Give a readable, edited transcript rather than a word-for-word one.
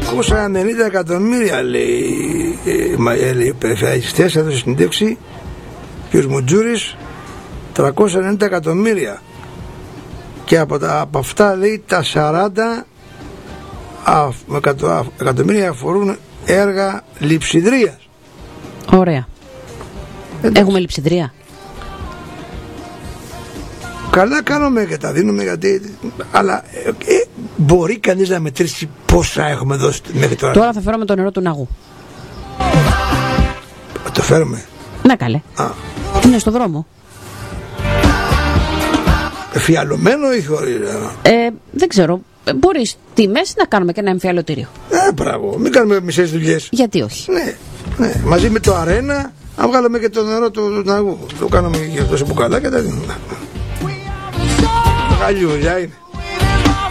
390 εκατομμύρια λέει η περιφερειακιστές, έδωσε συνέντευξη κ. Μουτζούρης, 390 εκατομμύρια, και από αυτά λέει τα 40 εκατομμύρια αφορούν έργα λειψιδρίας. Ωραία. Έχουμε λειψιδρία. Καλά κάνουμε και τα δίνουμε, γιατί, αλλά μπορεί κανείς να μετρήσει πόσα έχουμε δώσει μέχρι τώρα? Τώρα θα φέρουμε το νερό του ναγού. Το φέρουμε? Ναι, καλέ. Είναι στο δρόμο. Εφιαλωμένο ή χωρίς? Δεν ξέρω. Μπορεί στη μέση να κάνουμε και ένα εμφιαλωτήριο. Μπράβο. Μην κάνουμε μισές δουλειές. Γιατί όχι? Ναι. Μαζί με το αρένα, αν βγάλαμε και το νερό του ναγού. Το κάναμε και τόσο μπουκαλά και τα δίνουμε. Μεγάλη δουλειά είναι.